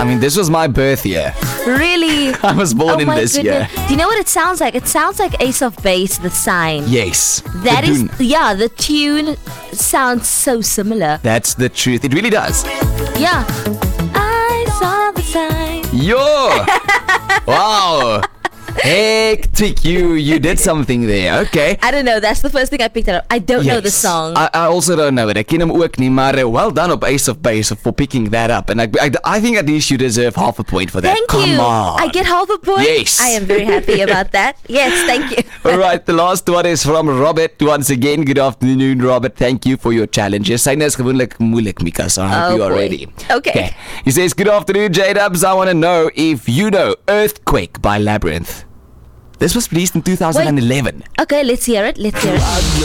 mean, this was my birth year. Really? I was born in my this year. Do you know what it sounds like? It sounds like Ace of Base, the sign. Yes. That the is, Dune. yeah, the tune sounds so similar. That's the truth. It really does. Yeah. I saw the sign. Yo! Wow! Hectic, you did something there. Okay. I don't know, that's the first thing I picked up. I don't know the song. I also don't know it. Ek ken hom ook nie, maar well done op Ace of Base for picking that up. And I think at least you deserve half a point for that. Thank Come you. on. I get half a point? Yes. I am very happy about that. Yes, thank you. All right, the last one is from Robert. Once again, good afternoon, Robert. Thank you for your challenges. Syne is gewoonlik moeilik, Mika, so I hope you are boy. ready. Okay. He says, good afternoon, J-Dubs. I want to know if you know Earthquake by Labyrinth. This was released in 2011. Okay, let's hear it.